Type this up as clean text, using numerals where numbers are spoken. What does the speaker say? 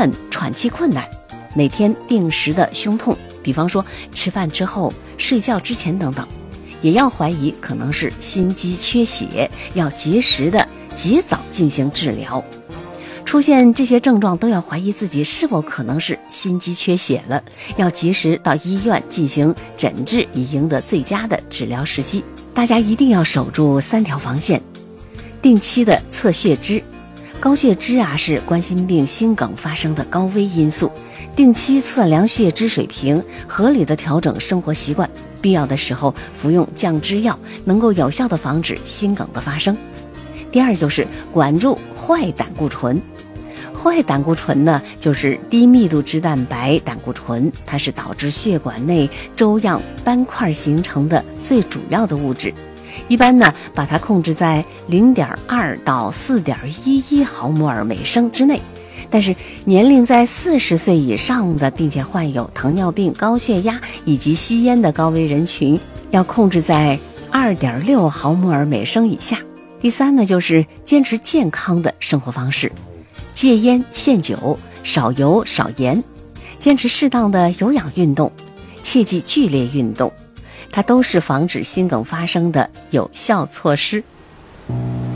闷、喘气困难，每天定时的胸痛，比方说吃饭之后、睡觉之前等等，也要怀疑可能是心肌缺血，要及时的及早进行治疗。出现这些症状都要怀疑自己是否可能是心肌缺血了，要及时到医院进行诊治，以赢得最佳的治疗时机。大家一定要守住3条防线，定期的测血脂。高血脂是冠心病、心梗发生的高危因素，定期测量血脂水平，合理的调整生活习惯，必要的时候服用降脂药，能够有效的防止心梗的发生。第二就是管住坏胆固醇。坏胆固醇呢，就是低密度脂蛋白胆固醇，它是导致血管内粥样斑块形成的最主要的物质。一般呢，把它控制在0.2到4.11毫摩尔每升之内。但是年龄在40岁以上的，并且患有糖尿病、高血压以及吸烟的高危人群，要控制在2.6毫摩尔每升以下。第三呢，就是坚持健康的生活方式，戒烟限酒，少油少盐，坚持适当的有氧运动，切忌剧烈运动，它都是防止心梗发生的有效措施。